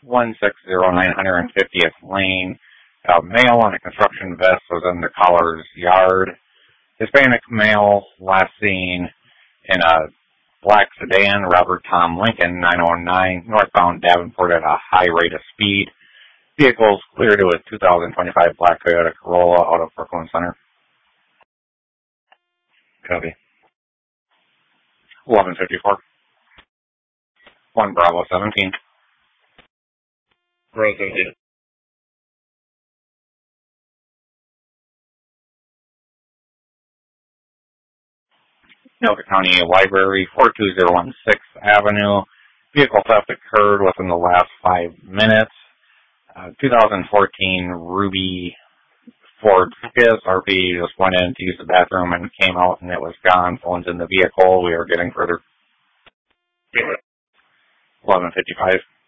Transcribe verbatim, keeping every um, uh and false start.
one six zero nine hundred fiftieth Lane. A male in a construction vest was in the caller's yard. Hispanic male last seen in a black sedan, Robert Tom Lincoln, nine oh nine, northbound Davenport at a high rate of speed. Vehicles cleared to a two thousand twenty-five black Toyota Corolla out of Brooklyn Center. Copy. eleven fifty-four. one Bravo seventeen. Bravo seventeen. Anoka County Library, four two zero one sixth Avenue. Vehicle theft occurred within the last five minutes. Uh, two thousand fourteen Ruby Ford Focus. R P just went in to use the bathroom and came out and it was gone. Phone's in the vehicle. We are getting further. eleven fifty-five.